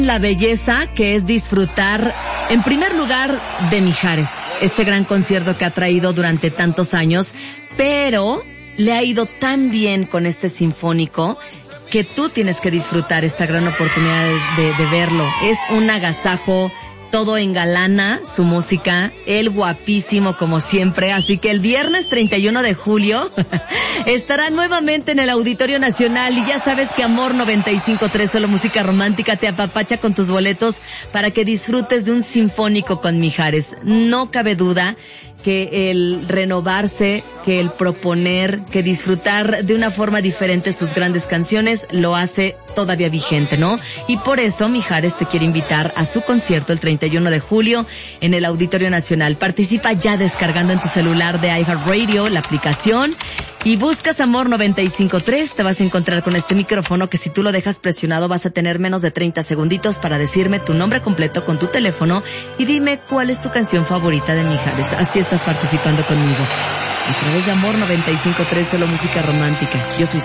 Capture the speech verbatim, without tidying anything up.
La belleza que es disfrutar, en primer lugar, de Mijares, este gran concierto que ha traído durante tantos años, pero le ha ido tan bien con este sinfónico que tú tienes que disfrutar esta gran oportunidad de, de, de verlo. Es un agasajo, todo engalana su música, él guapísimo como siempre, así que el viernes treinta y uno de julio estará nuevamente en el Auditorio Nacional y ya sabes que Amor noventa y cinco punto tres, solo música romántica, te apapacha con tus boletos para que disfrutes de un sinfónico con Mijares. No cabe duda que el renovarse, que el proponer, que disfrutar de una forma diferente sus grandes canciones lo hace todavía vigente, ¿no? Y por eso Mijares te quiere invitar a su concierto el treinta y uno de julio en el Auditorio Nacional. Participa ya descargando en tu celular de iHeartRadio la aplicación y buscas Amor noventa y cinco punto tres. Te vas a encontrar con este micrófono que si tú lo dejas presionado vas a tener menos de treinta segunditos para decirme tu nombre completo con tu teléfono y dime cuál es tu canción favorita de Mijares. Así estás participando conmigo a través de Amor noventa y cinco punto tres, solo música romántica. Yo soy